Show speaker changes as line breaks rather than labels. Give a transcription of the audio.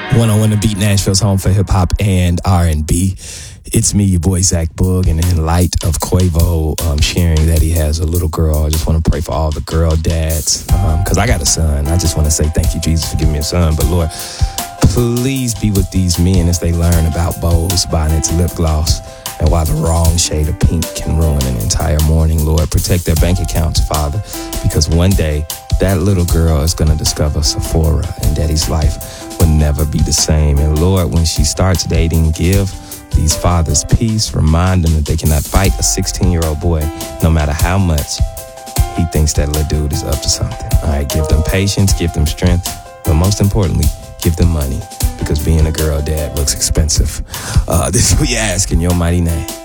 101 The Beat, Nashville's home for hip-hop and R&B. It's me, your boy, Zach Boog, and in light of Quavo sharing that he has a little girl, I just want to pray for all the girl dads, because I got a son. I just want to say thank you, Jesus, for giving me a son. But Lord, please be with these men as they learn about Bose buying its lip gloss and why the wrong shade of pink can ruin an entire morning. Lord, protect their bank accounts, Father, because one day that little girl is going to discover Sephora, and Daddy's life will never be the same. And Lord, when she starts dating, give these fathers peace. Remind them that they cannot fight a 16-year-old boy, no matter how much he thinks that little dude is up to something. All right, give them patience, give them strength, but most importantly, give them money, because being a girl dad looks expensive. This is what you ask in your mighty name.